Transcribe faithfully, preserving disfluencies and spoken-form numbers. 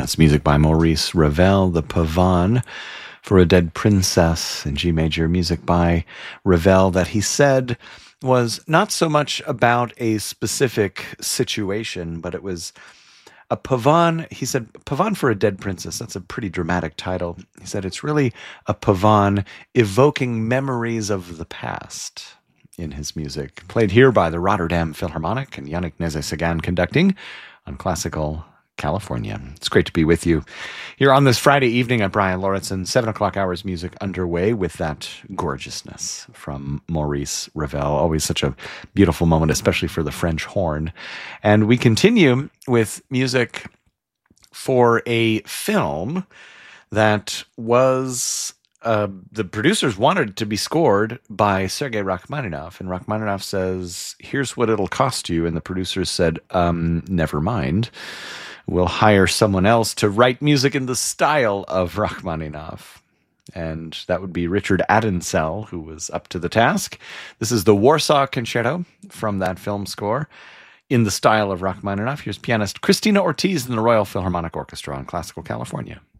That's music by Maurice Ravel, the Pavane for a Dead Princess in G major, music by Ravel that he said was not so much about a specific situation, but it was a pavane. He said, Pavane for a Dead Princess. That's a pretty dramatic title. He said it's really a pavane evoking memories of the past in his music. Played here by the Rotterdam Philharmonic and Yannick Nézet-Séguin conducting on Classical California. It's great to be with you here on this Friday evening at Brian Lauritsen. Seven o'clock hours music underway with that gorgeousness from Maurice Ravel. Always such a beautiful moment, especially for the French horn. And we continue with music for a film that was uh, the producers wanted to be scored by Sergei Rachmaninoff, and Rachmaninoff says, "Here's what it'll cost you," and the producers said, um, "Never mind. We'll hire someone else to write music in the style of Rachmaninoff." And that would be Richard Adensel, who was up to the task. This is the Warsaw Concerto from that film score in the style of Rachmaninoff. Here's pianist Christina Ortiz and the Royal Philharmonic Orchestra on Classical California.